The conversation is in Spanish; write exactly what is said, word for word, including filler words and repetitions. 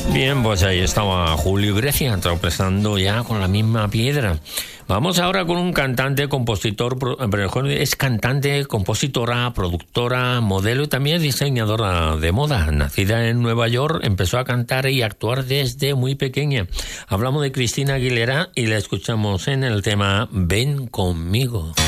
Bien, pues ahí estaba Julio Iglesias tropezando ya con la misma piedra. Vamos ahora con un cantante, compositor, es cantante, compositora, productora, modelo y también diseñadora de moda. Nacida en Nueva York, empezó a cantar y actuar desde muy pequeña. Hablamos de Christina Aguilera y la escuchamos en el tema Ven conmigo.